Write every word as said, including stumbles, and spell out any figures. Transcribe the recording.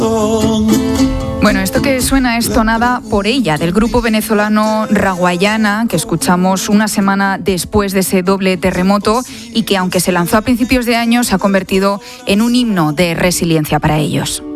Bueno, esto que suena es Tonada por ella, del grupo venezolano Raguayana, que escuchamos una semana después de ese doble terremoto y que, aunque se lanzó a principios de año, se ha convertido en un himno de resiliencia para ellos.